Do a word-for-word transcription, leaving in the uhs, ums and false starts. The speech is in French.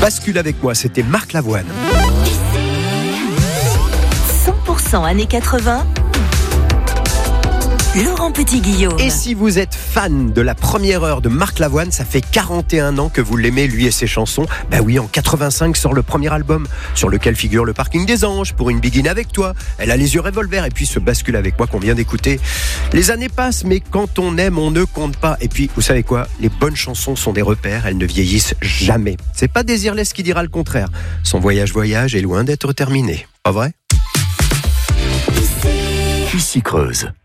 Bascule avec moi, c'était Marc Lavoine. cent pour cent années quatre-vingts. Laurent Petit-Guillaume. Et si vous êtes fan de la première heure de Marc Lavoine, ça fait quarante et un ans que vous l'aimez, lui et ses chansons. Ben oui, en quatre-vingt-cinq sort le premier album, sur lequel figure Le Parking des Anges, Pour une Begin avec toi, Elle a les yeux revolver, et puis ce Bascule avec moi qu'on vient d'écouter. Les années passent, mais quand on aime, on ne compte pas. Et puis, vous savez quoi ? Les bonnes chansons sont des repères, elles ne vieillissent jamais. C'est pas Désirless qui dira le contraire. Son voyage-voyage est loin d'être terminé. Pas vrai ? Ici Creuse.